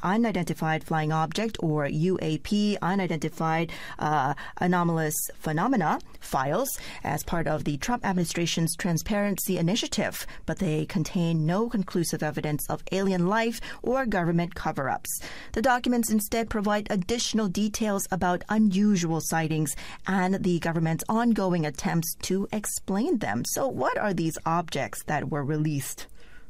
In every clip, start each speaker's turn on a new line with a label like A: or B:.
A: unidentified flying object, or UAP, unidentified anomalous phenomena files as part of the Trump administration's Transparency Initiative, but they contain no conclusive evidence of alien life or government cover-ups. The documents instead provide additional details about unusual sightings and the government's ongoing attempts to explain them. So what are these objects that were released?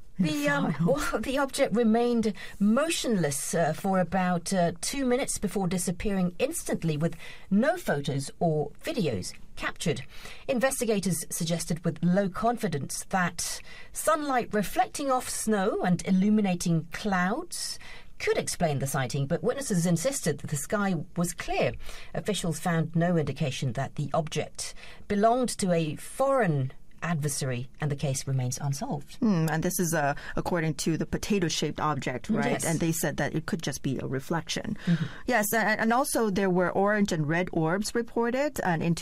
B: The object remained motionless for about 2 minutes before disappearing instantly with no photos or videos captured. Investigators suggested with low confidence that sunlight reflecting off snow and illuminating clouds could explain the sighting, but witnesses insisted that the sky was clear. Officials found no indication that the object belonged to a foreign adversary, and the case remains unsolved.
A: And this is according to the potato-shaped object, right?
B: Yes.
A: And they said that it could just be a reflection. Yes, and also there were orange and red orbs reported. And in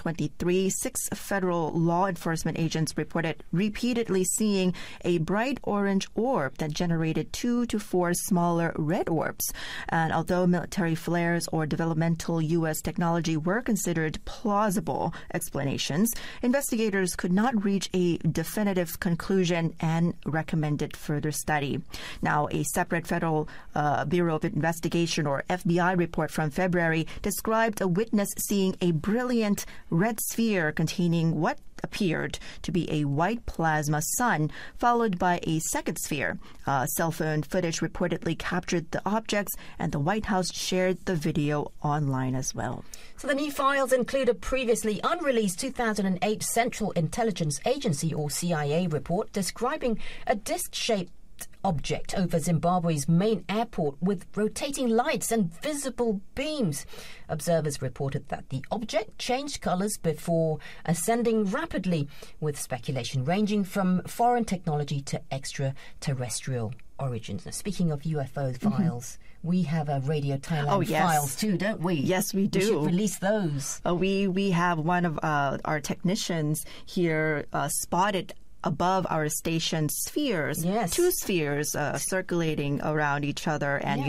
A: 2023, 6 federal law enforcement agents reported repeatedly seeing a bright orange orb that generated 2 to 4 smaller red orbs. And although military flares or developmental U.S. technology were considered plausible explanations, investigators could not reach a definitive conclusion and recommended further study. Now, a separate Federal Bureau of Investigation, or FBI, report from February described a witness seeing a brilliant red sphere containing what appeared to be a white plasma sun, followed by a second sphere. Cell phone footage reportedly captured the objects, and the White House shared the video online as well.
B: So the new files include a previously unreleased 2008 Central Intelligence Agency, or CIA, report describing a disc-shaped object over Zimbabwe's main airport with rotating lights and visible beams. Observers reported that the object changed colours before ascending rapidly, with speculation ranging from foreign technology to extraterrestrial origins. Now, speaking of UFO files, we have a Radio Thailand files too, don't we?
A: Yes, we do.
B: We should release those.
A: We have one of our technicians here spotted above our station spheres, 2 spheres circulating around each other, and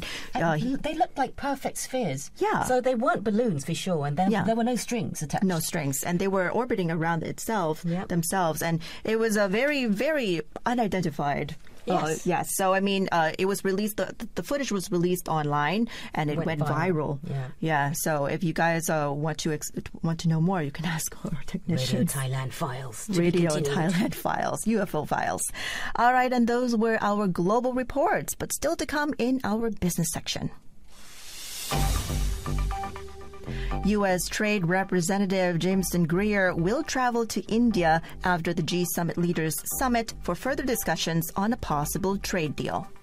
B: they looked like perfect spheres.
A: Yeah.
B: So they weren't balloons for sure, and then there were no strings attached.
A: No strings, and they were orbiting around themselves, and it was a very, very unidentified.
B: Yes.
A: So I mean, it was released. The footage was released online, and it went viral. Yeah. So if you guys want to know more, you can ask our technicians.
B: Radio Thailand files.
A: Radio Thailand files. UFO files. All right, and those were our global reports, but still to come in our business section. U.S. Trade Representative Jameson Greer will travel to India after the G7 Leaders Summit for further discussions on a possible trade deal.